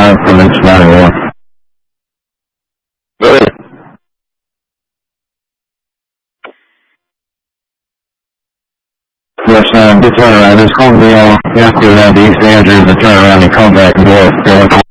from this 91. Go ahead. Yes, good turnaround. It's going to be after the East Andrews, the turnaround and come back north.